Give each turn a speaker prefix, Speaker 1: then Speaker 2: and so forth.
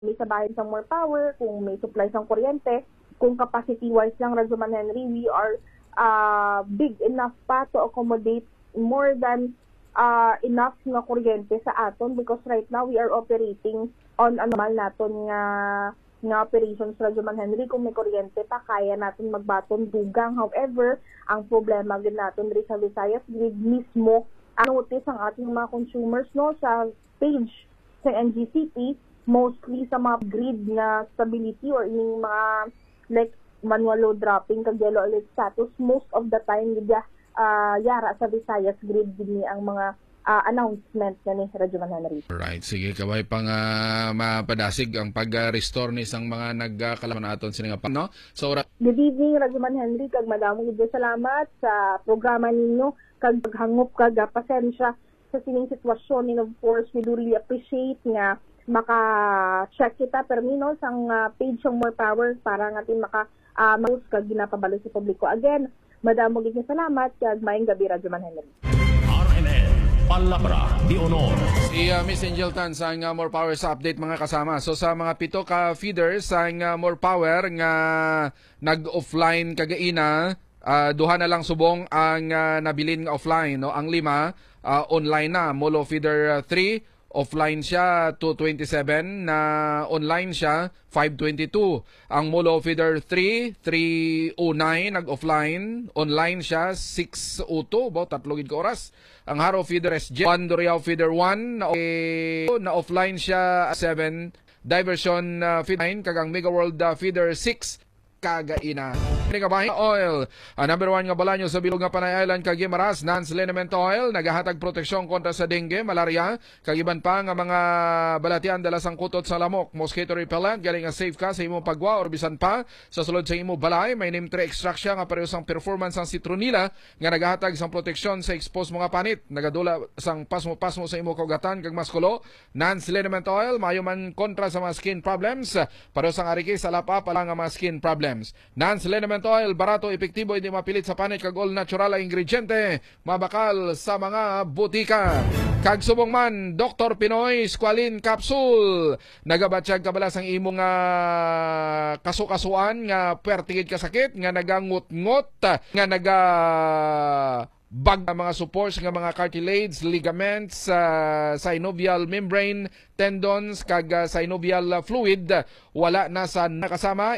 Speaker 1: may sabahin sang more power, kung may supply sang kuryente, kung capacity-wise lang, Rajuman Henry, we are big enough pa to accommodate more than enough nga kuryente sa aton because right now we are operating on normal naton nga operations Rajuman Henry. Kung may kuryente pa, kaya natin magbaton dugang. However, ang problema din natin rin sa Visayas grid mismo, notice ang ating mga consumers no sa page sa NGCP, mostly sa mga grid na stability or yung mga like manual load dropping kag yellow alert status, most of the time yara sa Visayas grid din ang mga announcement na ni Rajuman Henry.
Speaker 2: Right, sige kabay pang mapadasig ang pag-restore ni isang mga nagkalaman naton sila nga no. So
Speaker 1: good evening Rajuman Henry, kag madamo gid salamat sa programa ninyo kag paghangop kag pasensya sa sining sitwasyon. And of course we do really appreciate nga maka-check kita perminos ang page ng More Power para natin maka-mouse kag ginapabalo sa publiko. Again, madamo gid salamat kag maayong gabi Rajuman Henry.
Speaker 3: RNN Palabra de Honor.
Speaker 2: Si Miss Angel Tan sa More Power sa update mga kasama. So sa mga 7 ka feeders sa More Power nga nag-offline kagaina, duha na lang subong ang nabilin nga offline no. Ang 5 online na. Molo feeder 3 offline siya 227 na online siya 522. Ang Molo feeder 3 309 nag-offline, online siya 602 about 3 ka oras. Ang Haro feeder SJ 1 Doriao feeder 1 na offline siya 7 diversion feeder 9 kag ang Mega World feeder 6 kagaina. Kabahin oil, number 1 nga balanyo sa bilog nga Panay Island kag Guimaras, non-liniment oil nagahatag proteksyon kontra sa dengue, malaria, kag iban pa nga mga balatian dala sang kutot sa lamok, mosquito repellent galing nga safe ka sa imong pagwa or bisan pa sa sulod sa imong balay. May name 3 extraction nga pareho sang performance sang citronella nga nagahatag sang proteksyon sa exposed mga panit, nagadula sang pasmo sa imong kaugatan kag maskulo. Non-liniment oil maayo man kontra sa mga skin problems, pareho sang ariki sa lapa pala nga mga skin problems. Non-liniment oil, barato, epektibo, hindi mapilit sa panit kag all natural ang ingrediente, mabakal sa mga butika. Kag subong man, Dr. Pinoy Squalene Capsule. Nagabatsyag kabalas ang imong kasukasuan nga pertigid kasakit nga nagangut-ngut nga bag mga supports nga mga cartilage, ligaments, synovial membrane, tendons kag synovial fluid wala na sa nakasama.